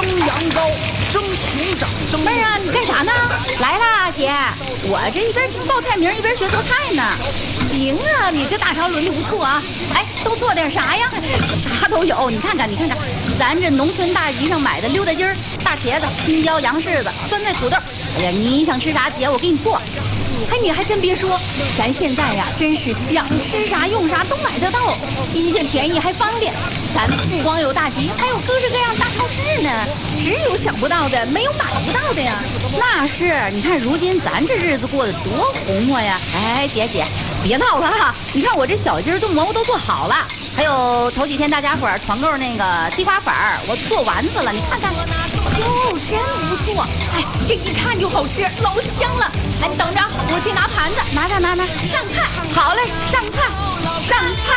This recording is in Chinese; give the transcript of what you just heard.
羊羔，蒸熊掌，蒸。 妹儿啊，你干啥呢？来啦，姐，我这一边听报菜名一边学做菜呢。行啊，你这大潮轮的不错啊。哎，都做点啥呀？啥都有，你看看，咱这农村大集上买的溜达鸡儿、大茄子、青椒、洋柿子、酸菜、土豆。哎呀，你想吃啥，姐我给你做。哎，你还真别说，咱现在呀，真是想吃啥用啥都买得到，新鲜便宜还方便。咱不光有大集，还有各式各样大超市呢。只有想不到的，没有买不到的呀。那是，你看如今咱这日子过得多红火呀！哎，姐，别闹了哈！你看我这小鸡儿炖蘑菇都做好了，还有头几天大家伙儿团购那个地瓜粉儿，我做丸子了，你看看。哟，真不错！哎，这一看就好吃，老香了。哎，你等着，我去拿盘子，拿，上菜。好嘞，上菜。